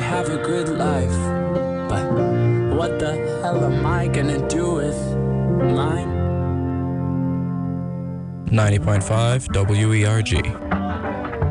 have a good life, but what the hell am I gonna do with mine? 90.5 WERG.